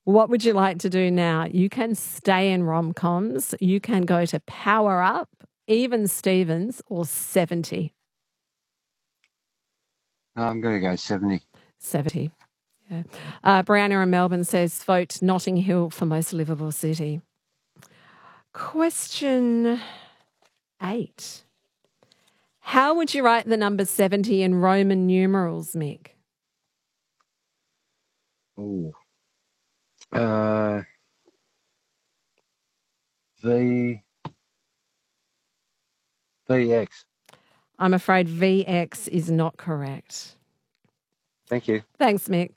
What would you like to do now? You can stay in rom-coms. You can go to Power Up, Even Stevens, or 70. I'm going to go 70. 70. Yeah. Brianna in Melbourne says, vote Notting Hill for most livable city. Question 8. How would you write the number 70 in Roman numerals, Mick? Ooh. VX. I'm afraid VX is not correct. Thank you. Thanks, Mick.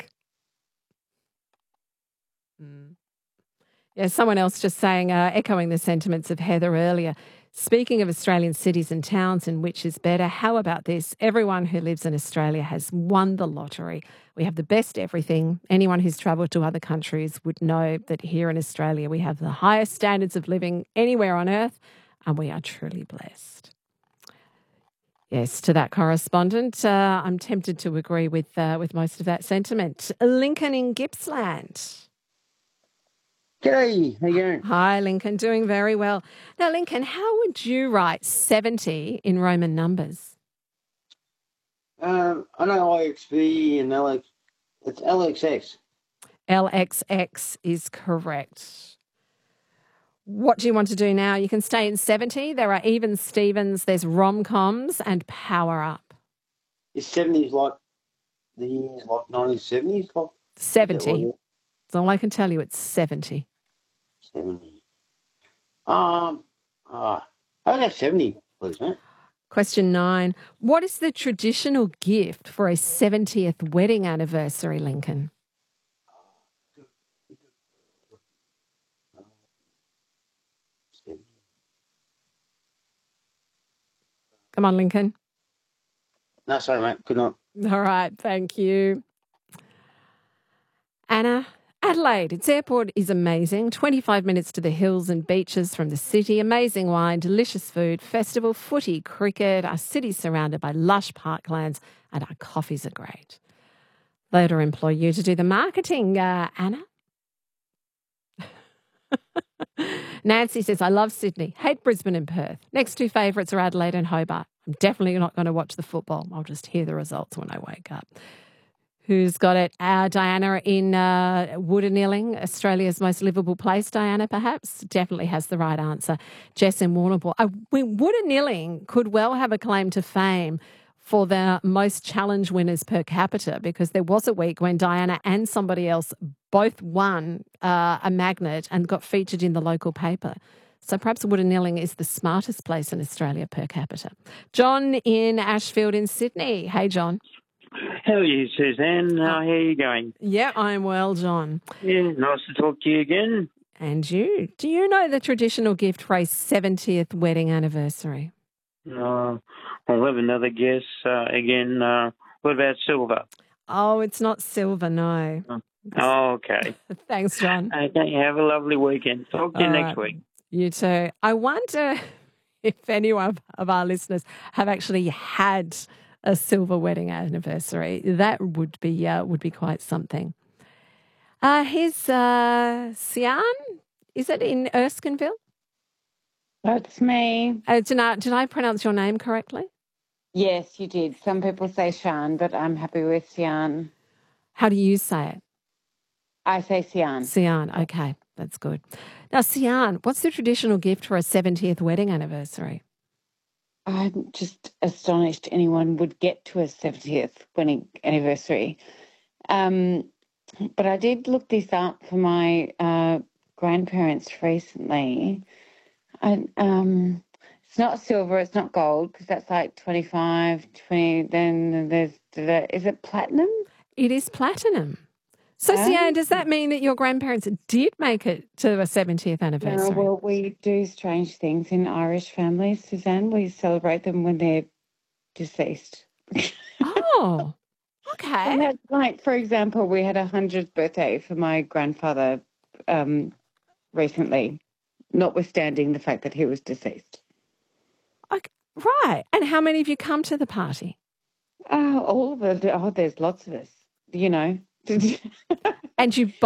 Yeah, someone else just saying, echoing the sentiments of Heather earlier. Speaking of Australian cities and towns and which is better, how about this? Everyone who lives in Australia has won the lottery. We have the best everything. Anyone who's travelled to other countries would know that here in Australia we have the highest standards of living anywhere on earth, and we are truly blessed. Yes, to that correspondent, I'm tempted to agree with most of that sentiment. Lincoln in Gippsland. G'day, how you going? Hi, Lincoln. Doing very well. Now, Lincoln, how would you write 70 in Roman numbers? I know IXV and LX. It's LXX. LXX is correct. What do you want to do now? You can stay in 70. There are Even Stevens, there's rom-coms and Power Up. Is 70s like the years like 1970s? Like 70. That's all I can tell you. It's 70. 70. I got 70, please, mate. Question 9. What is the traditional gift for a 70th wedding anniversary, Lincoln? Come on, Lincoln. No, sorry, mate. Good night. All right. Thank you. Anna, Adelaide, its airport is amazing. 25 minutes to the hills and beaches from the city. Amazing wine, delicious food, festival, footy, cricket. Our city's surrounded by lush parklands and our coffees are great. Later employ you to do the marketing, Anna. Nancy says, I love Sydney, hate Brisbane and Perth. Next two favourites are Adelaide and Hobart. I'm definitely not going to watch the football. I'll just hear the results when I wake up. Who's got it? Diana in Woodanilling, Australia's most livable place. Diana, perhaps? Definitely has the right answer. Jess in Warrnambool. Woodanilling could well have a claim to fame for the most challenge winners per capita, because there was a week when Diana and somebody else both won a magnet and got featured in the local paper. So perhaps Woodanilling is the smartest place in Australia per capita. John in Ashfield in Sydney. Hey, John. How are you, Suzanne? How are you going? Yeah, I'm well, John. Yeah, nice to talk to you again. And you. Do you know the traditional gift for a 70th wedding anniversary? I'll have another guess again. What about silver? Oh, it's not silver, no. Oh, okay. Thanks, John. Okay, have a lovely weekend. Talk to you next week. You too. I wonder if any of our listeners have actually had a silver wedding anniversary. That would be quite something. Here's Sian. Is it in Erskineville? That's me. Did I pronounce your name correctly? Yes, you did. Some people say Shan, but I'm happy with Sian. How do you say it? I say Sian. Sian, okay. That's good. Now, Sian, what's the traditional gift for a 70th wedding anniversary? I'm just astonished anyone would get to a 70th wedding anniversary. But I did look this up for my grandparents recently. And it's not silver, it's not gold, because that's like 25, 20. Then there's, is it platinum? It is platinum. So, Sian, does that mean that your grandparents did make it to a 70th anniversary? No, well, we do strange things in Irish families, Suzanne. We celebrate them when they're deceased. Oh, okay. And that's like, for example, we had a 100th birthday for my grandfather recently, notwithstanding the fact that he was deceased. Okay, right. And how many of you come to the party? All of it. Oh, there's lots of us, you know. And you